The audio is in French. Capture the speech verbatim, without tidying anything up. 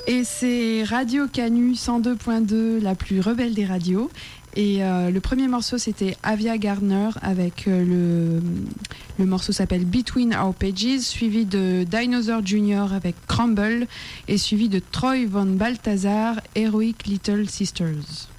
Et c'est Radio Canu cent deux point deux, la plus rebelle des radios. Et euh, le premier morceau, c'était Avia Gardner avec euh, le, le morceau s'appelle Between Our Pages, suivi de Dinosaur Junior avec Crumble et suivi de Troy Von Balthazar, Heroic Little Sisters.